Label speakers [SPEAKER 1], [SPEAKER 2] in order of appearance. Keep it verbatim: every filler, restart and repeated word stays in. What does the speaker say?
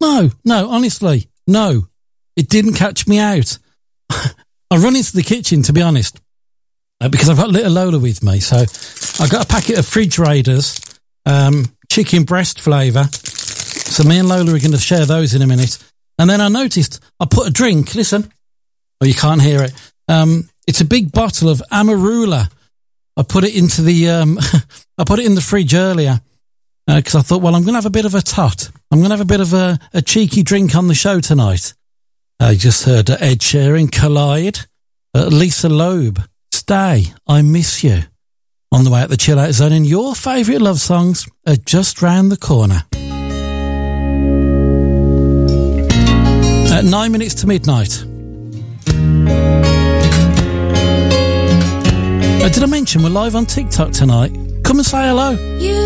[SPEAKER 1] No, no, honestly, no. It didn't catch me out. I run into the kitchen, to be honest, uh, because I've got little Lola with me. So I got a packet of Fridge Raiders, um, chicken breast flavour. So me and Lola are going to share those in a minute. And then I noticed I put a drink, listen. Oh, you can't hear it. Um, it's a big bottle of Amarula. I put it into the, um, I put it in the fridge earlier because uh, I thought, well, I'm going to have a bit of a tot. I'm going to have a bit of a, a cheeky drink on the show tonight. I just heard uh, Ed Sheeran, Collide, uh, Lisa Loeb, Stay, I Miss You. On the way at the Chill Out Zone, and your favourite love songs are just round the corner. At nine minutes to midnight. Uh, did I mention we're live on TikTok tonight? Come and say hello. You